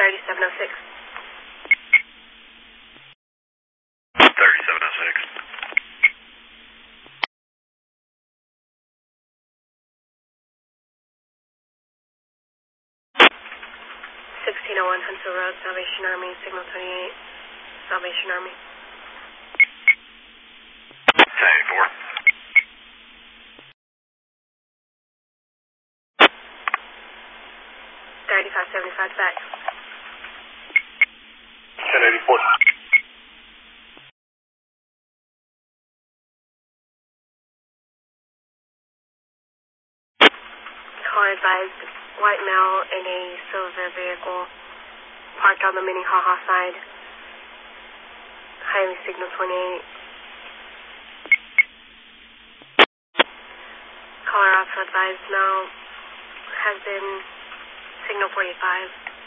3706. 3706. 1601 Huntsville Road, Salvation Army, Signal 28, Salvation Army. 1084. 3575 back. 1084. Caller advised, white male in a silver vehicle parked on the Minnehaha side. Highway Signal 28. Caller also advised now has been Signal 45.